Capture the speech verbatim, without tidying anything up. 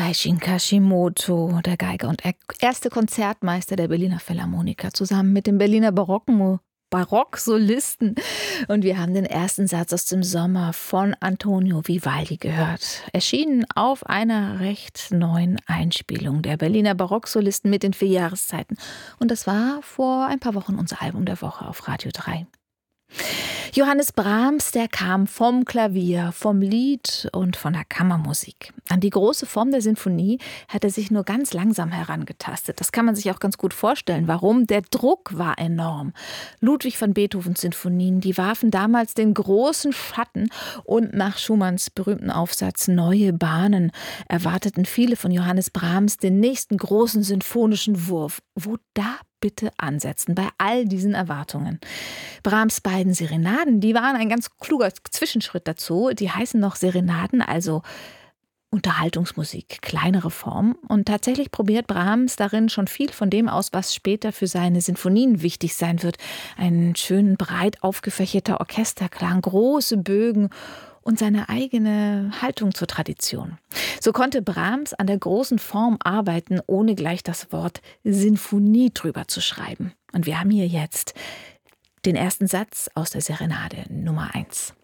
Seishin Kashimoto, der Geiger und erste Konzertmeister der Berliner Philharmoniker, zusammen mit dem Berliner Barocken Barocksolisten. Und wir haben den ersten Satz aus dem Sommer von Antonio Vivaldi gehört. Erschienen auf einer recht neuen Einspielung der Berliner Barocksolisten mit den vier Jahreszeiten. Und das war vor ein paar Wochen unser Album der Woche auf Radio drei. Johannes Brahms, der kam vom Klavier, vom Lied und von der Kammermusik. An die große Form der Sinfonie hat er sich nur ganz langsam herangetastet. Das kann man sich auch ganz gut vorstellen. Warum? Der Druck war enorm. Ludwig van Beethovens Sinfonien, die warfen damals den großen Schatten und nach Schumanns berühmten Aufsatz Neue Bahnen erwarteten viele von Johannes Brahms den nächsten großen sinfonischen Wurf. Wo da bitte ansetzen bei all diesen Erwartungen? Brahms beiden Serenaden, die waren ein ganz kluger Zwischenschritt dazu. Die heißen noch Serenaden, also Unterhaltungsmusik, kleinere Form. Und tatsächlich probiert Brahms darin schon viel von dem aus, was später für seine Sinfonien wichtig sein wird. Einen schönen, breit aufgefächerter Orchesterklang, große Bögen und seine eigene Haltung zur Tradition. So konnte Brahms an der großen Form arbeiten, ohne gleich das Wort Sinfonie drüber zu schreiben. Und wir haben hier jetzt den ersten Satz aus der Serenade Nummer eins.